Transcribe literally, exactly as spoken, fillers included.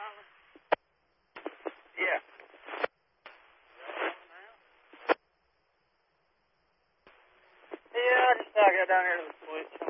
Yeah. Yeah, I just thought I got down here to the switch.